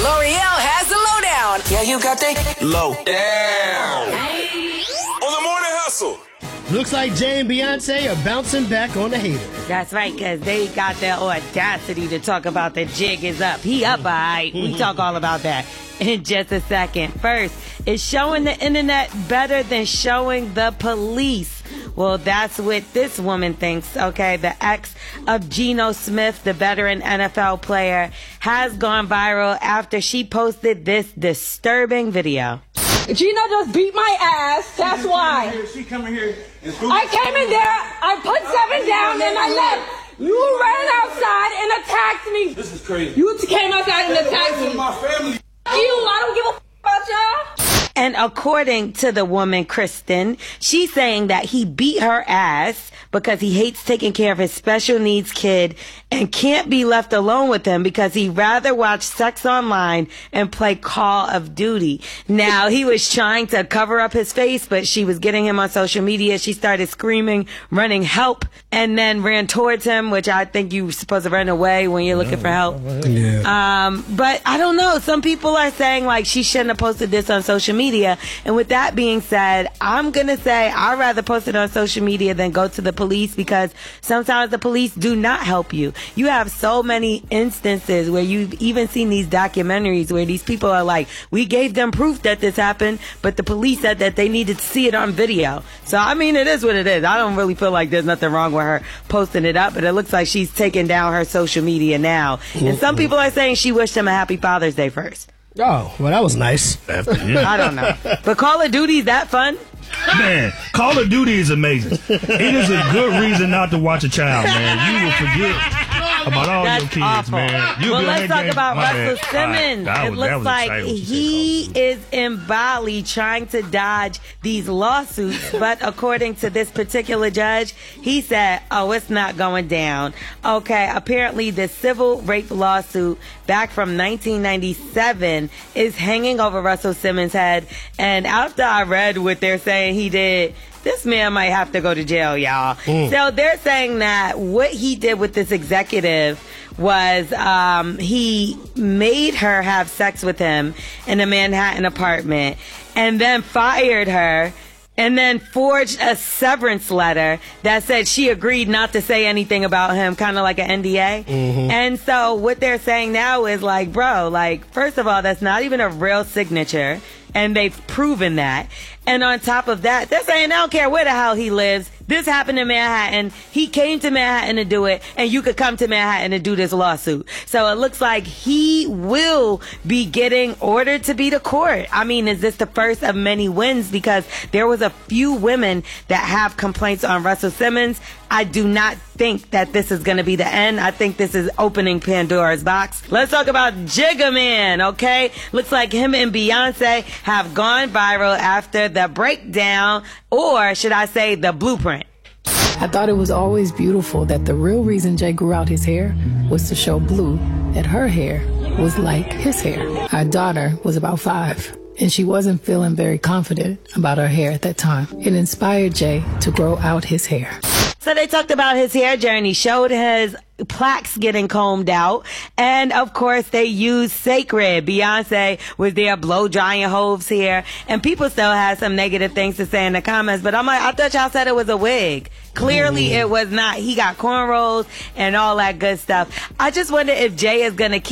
L'Oreal has the lowdown. Yeah, you got the low down. On the morning hustle. Looks like Jay and Beyonce are bouncing back on the hater. That's right, because they got the audacity to talk about the jig is up. He up, all right. We talk all about that in just a second. First, is showing the internet better than showing the police? Well, that's what this woman thinks, okay? The ex of Geno Smith, the veteran NFL player, has gone viral after she posted this disturbing video. Gino just beat my ass. That's why. She coming here. I came in there. I put 7 down and I left. You ran outside and attacked me. This is crazy. You came outside and attacked me. My family. I don't give a about y'all. And according to the woman, Kristen, she's saying that he beat her ass because he hates taking care of his special needs kid and can't be left alone with him because he'd rather watch sex online and play Call of Duty. Now, he was trying to cover up his face, but she was getting him on social media. She started screaming, running help, and then ran towards him, which I think you're supposed to run away when you're looking for help. Yeah. But I don't know. Some people are saying like she shouldn't have posted this on social media. And with that being said, I'm going to say I'd rather post it on social media than go to the police because sometimes the police do not help you. You have so many instances where you've even seen these documentaries where these people are like, we gave them proof that this happened, but the police said that they needed to see it on video. So, I mean, it is what it is. I don't really feel like there's nothing wrong with her posting it up, but it looks like she's taking down her social media now. And some people are saying she wished him a happy Father's Day first. Oh, well, that was nice. I don't know. But Call of Duty, is that fun? Man, Call of Duty is amazing. It is a good reason not to watch a child, man. You will forget about all your kids, awful. man. Well, let's talk about Russell Simmons. It looks like he is in Bali trying to dodge these lawsuits, but according to this particular judge, he said, oh, it's not going down. Okay, apparently the civil rape lawsuit back from 1997 is hanging over Russell Simmons' head, and after I read what they're saying he did, this man might have to go to jail, y'all. So they're saying that what he did with this executive was he made her have sex with him in a Manhattan apartment and then fired her and then forged a severance letter that said she agreed not to say anything about him, kind of like an NDA. And so what they're saying now is like, bro, like, first of all, that's not even a real signature. And they've proven that. And on top of that, they're saying, I don't care where the hell he lives. This happened in Manhattan. He came to Manhattan to do it, and you could come to Manhattan and do this lawsuit. So it looks like he will be getting ordered to be to court. I mean, is this the first of many wins? Because there was a few women that have complaints on Russell Simmons. I do not think that this is going to be the end. I think this is opening Pandora's box. Let's talk about Jigga Man, okay? Looks like him and Beyonce have gone viral after the breakdown, or should I say the blueprint. I thought it was always beautiful that the real reason Jay grew out his hair was to show Blue that her hair was like his hair. Our daughter was about 5, and she wasn't feeling very confident about her hair at that time. It inspired Jay to grow out his hair. So they talked about his hair journey, showed his plaques getting combed out, and of course they used Sacred. Beyonce was there blow drying Hove's hair, and people still had some negative things to say in the comments, but I'm like, I thought y'all said it was a wig. Clearly it was not. He got cornrows and all that good stuff. I just wonder if Jay is gonna keep